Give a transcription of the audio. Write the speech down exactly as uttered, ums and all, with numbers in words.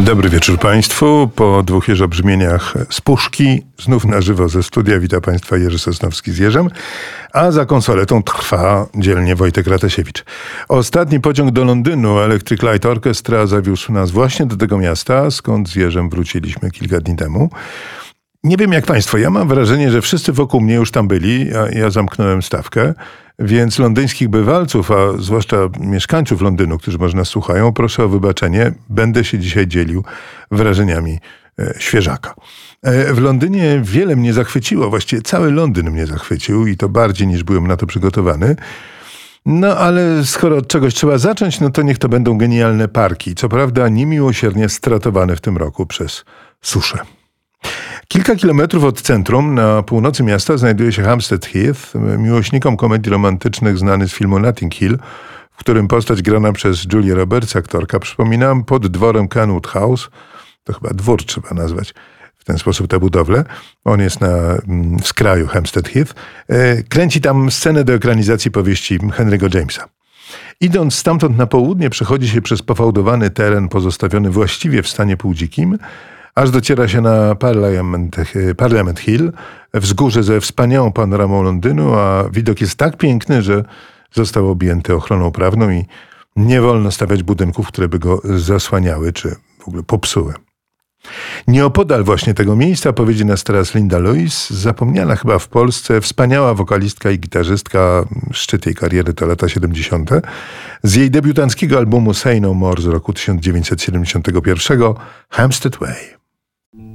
Dobry wieczór Państwu. Po dwóch jeżobrzmieniach z puszki, znów na żywo ze studia wita Państwa Jerzy Sosnowski z Jerzem, a za konsoletą trwa dzielnie Wojtek Ratasiewicz. Ostatni pociąg do Londynu Electric Light Orchestra zawiózł nas właśnie do tego miasta, skąd z Jerzem wróciliśmy kilka dni temu. Nie wiem jak Państwo, ja mam wrażenie, że wszyscy wokół mnie już tam byli, a ja zamknąłem stawkę, więc londyńskich bywalców, a zwłaszcza mieszkańców Londynu, którzy może nas słuchają, proszę o wybaczenie, będę się dzisiaj dzielił wrażeniami e, świeżaka. E, w Londynie wiele mnie zachwyciło, właściwie cały Londyn mnie zachwycił i to bardziej niż byłem na to przygotowany. No ale skoro od czegoś trzeba zacząć, no to niech to będą genialne parki, co prawda niemiłosiernie stratowane w tym roku przez suszę. Kilka kilometrów od centrum, na północy miasta, znajduje się Hampstead Heath, miłośnikom komedii romantycznych znany z filmu Notting Hill, w którym postać grana przez Julia Roberts, aktorka, przypominam, pod dworem Kenwood House, to chyba dwór trzeba nazwać w ten sposób tę budowlę, on jest na w skraju Hampstead Heath, kręci tam scenę do ekranizacji powieści Henry'ego Jamesa. Idąc stamtąd na południe, przechodzi się przez pofałdowany teren pozostawiony właściwie w stanie półdzikim, aż dociera się na Parliament, Parliament Hill, wzgórze ze wspaniałą panoramą Londynu, a widok jest tak piękny, że został objęty ochroną prawną i nie wolno stawiać budynków, które by go zasłaniały, czy w ogóle popsuły. Nieopodal właśnie tego miejsca powiedzie nas teraz Linda Lewis, zapomniana chyba w Polsce, wspaniała wokalistka i gitarzystka, szczyt jej kariery to lata siedemdziesiąte. Z jej debiutanckiego albumu Say No More z roku tysiąc dziewięćset siedemdziesiątego pierwszego Hampstead Way.